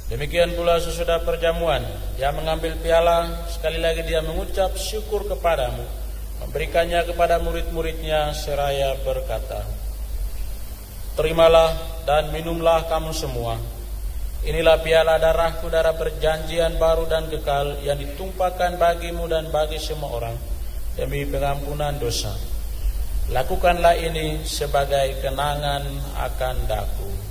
Demikian pula sesudah perjamuan, dia mengambil piala, sekali lagi dia mengucap syukur kepadamu, memberikannya kepada murid-muridnya seraya berkata, "Terimalah dan minumlah kamu semua. Inilah piala darahku, darah perjanjian baru dan kekal yang ditumpahkan bagimu dan bagi semua orang demi pengampunan dosa. Lakukanlah ini sebagai kenangan akan daku."